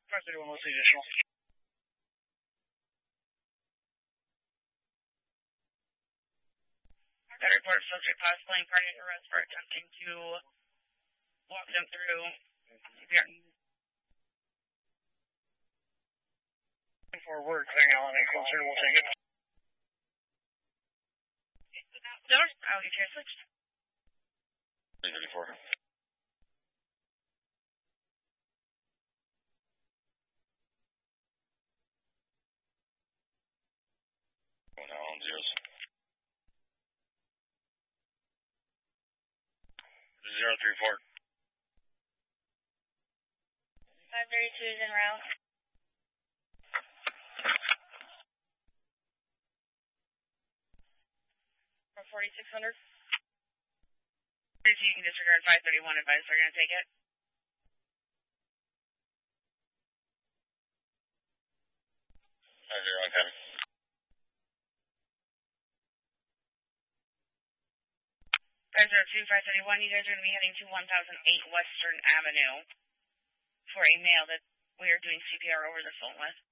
531 was the additional. That report subject possibly in cardiac arrest for attempting to walk them through CPR. Forward, hang on, any closer, we'll take it. Doors, I'll get your switch. 334. Going now on zeros. 034. 532 is en route. 4600. You can disregard 531 advice. They're going to take it. Okay. 502, 531, you guys are going to be heading to 1008 Western Avenue for a male that we are doing CPR over the phone with.